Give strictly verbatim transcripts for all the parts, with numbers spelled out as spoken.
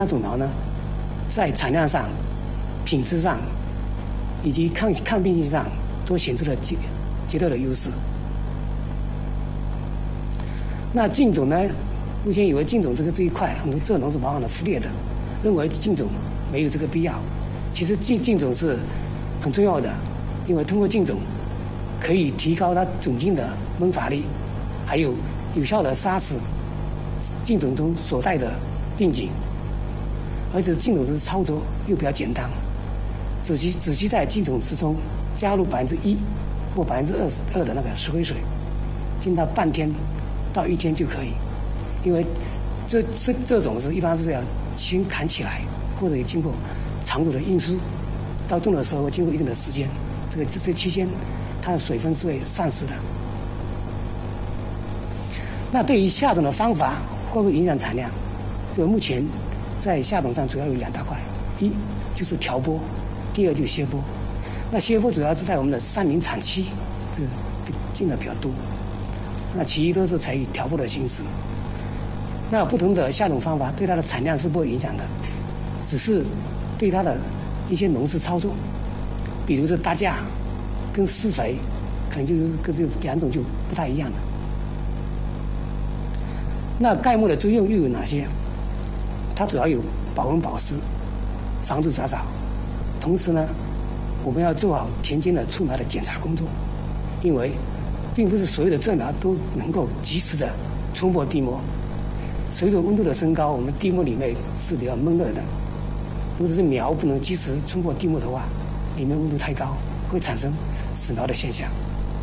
种苗呢，在产量上、品质上以及抗抗病性上都显出了绝绝对的优势。那菌种呢，目前以为菌种这个这一块，很多蔗农是往往的忽略的，认为菌种没有这个必要。其实菌菌种是很重要的，因为通过菌种可以提高它种菌的闷发力，还有有效的杀死菌种中所带的病菌。而且菌种的操作又比较简单，只需只需在菌种池中加入百分之一或百分之二二的那个石灰水，浸到半天到一天就可以。因为这这这种是一般是要先砍起来，或者经过长途的运输，到种的时候经过一定的时间，这个这这期间它的水分是会丧失的。那对于下种的方法会不会影响产量？因为目前在下种上主要有两大块，一就是调播，第二就是歇播。那歇播主要是在我们的三名产期，这个进的比较多。那其余都是采取调播的形式。那不同的下种方法对它的产量是不会影响的，只是对它的一些农事操作，比如是搭架跟施肥，可能就是跟这两种就不太一样了。那盖木的作用又有哪些？它主要有保温保湿、防治杂草，同时呢，我们要做好田间的出苗的检查工作，因为并不是所有的蔗苗都能够及时的冲破地膜。随着温度的升高，我们地膜里面是比较闷热的。如果是苗不能及时冲破地膜的话，里面温度太高，会产生死苗的现象。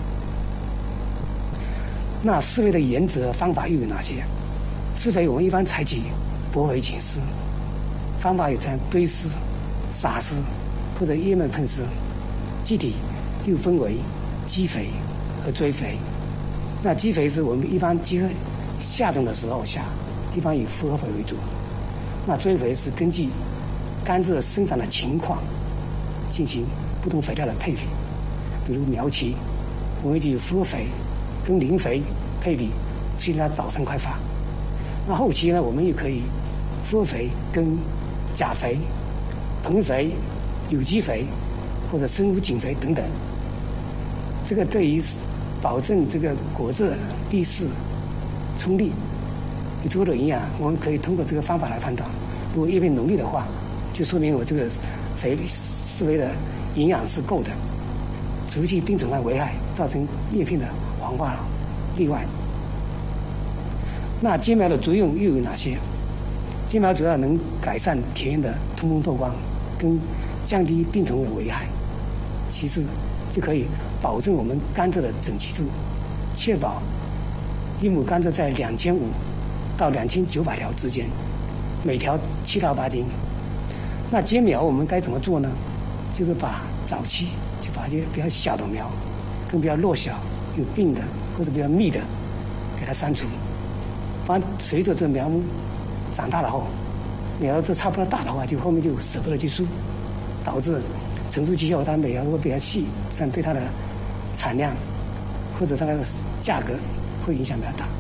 那施肥的原则方法又有哪些？施肥我们一般采取薄肥紧施，方法有像堆施、撒施或者叶面喷施，具体又分为基肥和追肥。那基肥是我们一般结合下种的时候下，一般以复合肥为主。那追肥是根据甘蔗生长的情况进行不同肥料的配比，比如苗期，我们就以复合肥跟磷肥配比，使它早生快发。那后期呢，我们也可以复合肥跟钾肥、硼肥、有机肥或者生物碱肥等等。这个对于保证这个果子粒势、冲力有足够的营养，我们可以通过这个方法来判断。如果叶片浓密的话，就说明我这个肥施肥的营养是够的，除去病虫害危害造成叶片的黄化例外。那秸苗的作用又有哪些？秸苗主要能改善田园的通风透光，跟降低病虫的危害。其次，就可以保证我们甘蔗的整齐度，确保一亩甘蔗在两千五到两千九百条之间，每条七到八斤。那秸苗我们该怎么做呢？就是把早期就把一些比较小的苗，跟比较弱小、有病的或者比较密的，给它删除。反正随着这个苗木长大了后，苗这差不多大的话，就后面就舍不得去疏，导致成熟期后它苗会比较细，这样对它的产量或者它的价格会影响比较大。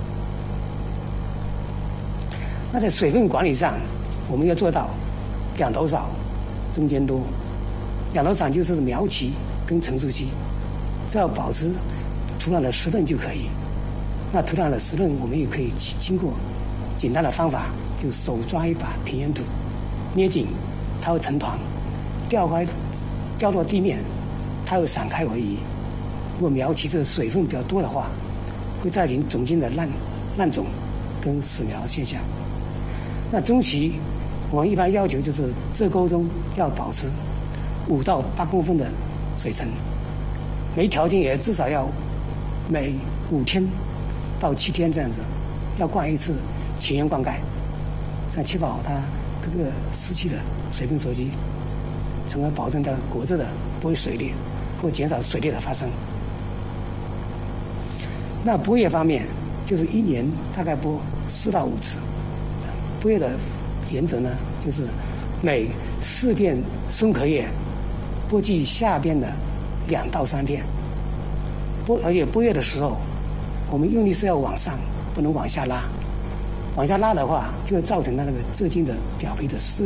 那在水分管理上，我们要做到两头少，中间多。两头少就是苗期跟成熟期，只要保持土壤的湿润就可以。那土壤的湿润，我们也可以经过简单的方法，就手抓一把田园土，捏紧，它会成团，掉开掉落地面，它会散开为宜。如果苗期这个水分比较多的话，会造成种茎的烂烂种跟死苗现象。那中期，我们一般要求就是蔗沟中要保持五到八公分的水层，每条茎也至少要每五天到七天这样子，要灌一次前缘灌溉，这样确保它各个时期的水分所及，从而保证它果蔗的不会水裂，或减少水裂的发生。那播叶方面，就是一年大概播四到五次。播叶的原则呢，就是每四片松壳叶播记下边的两到三片。播而且播叶的时候，我们用力是要往上，不能往下拉。 往下拉的话，就会造成它那个射精的表皮的撕